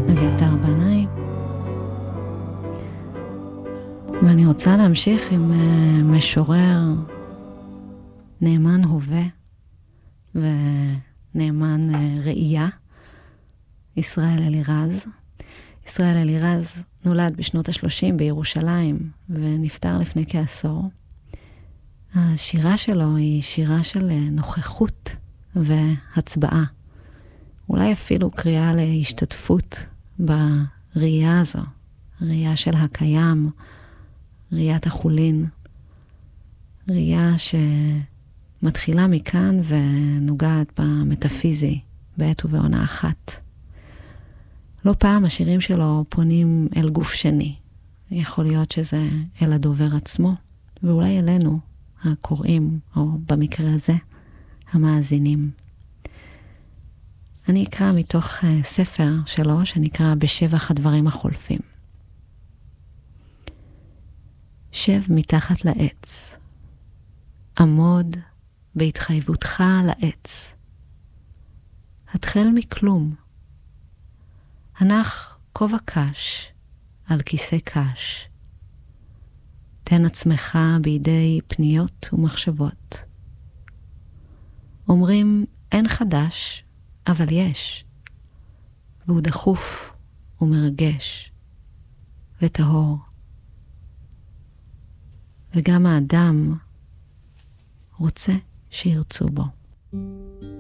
אביתר בנאי. ואני רוצה להמשיך עם משורר נאמן הווה ונאמן ראייה, ישראל אלירז. ישראל אלירז נולד בשנות ה-30 בירושלים ונפטר לפני כעשור. השירה שלו היא שירה של נוכחות והצבעה. אולי אפילו קריאה להשתתפות בראייה הזו, ראייה של הקיים, ראיית החולין, ראייה שמתחילה מכאן ונוגעת במטאפיזי בעת ובעונה אחת. לא פעם השירים שלו פונים אל גוף שני. יכול להיות שזה אל הדובר עצמו, ואולי אלינו, הקוראים, או במקרה הזה, המאזינים. אני אקרא מתוך ספר שלו, שנקרא בשבח הדברים החולפים. שב מתחת לעץ. עמוד בהתחייבותך לעץ. התחל מכלום. הנח כובע קש על כיסא קש. תן עצמך בידי פניות ומחשבות. אומרים אין חדש, אבל יש. והוא דחוף ומרגש וטהור. וגם האדם רוצה שירצו בו.